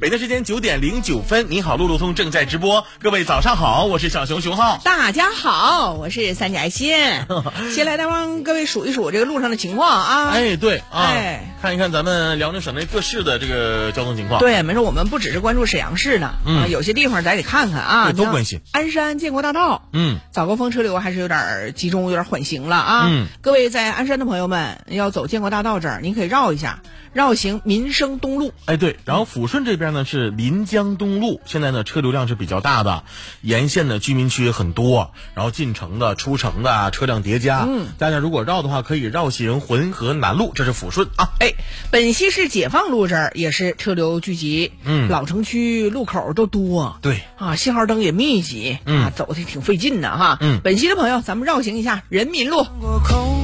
北京时间9点09分，您好，路路通正在直播，各位早上好，我是小熊熊浩。 大家好，我是三甲欣。先来帮各位数一数这个路上的情况啊。 哎，对啊，看一看咱们辽宁省内各市的这个交通情况。 对，没错，我们不只是关注沈阳市的，有些地方咱得看看啊， 都关心。 鞍山建国大道，早高峰车流还是有点集中，有点缓行了啊。各位在鞍山的朋友们，要走建国大道这儿，您可以绕一下，绕行民生东路。 哎，对，然后抚顺这边呢是临江东路，现在呢车流量是比较大的，沿线的居民区也很多，然后进城的、出城的车辆叠加。大家如果绕的话，可以绕行浑河南路，这是抚顺啊。 哎，本溪市解放路这儿也是车流聚集，老城区路口都多， 对啊，信号灯也密集，走的挺费劲的哈。本溪的朋友，咱们绕行一下人民路。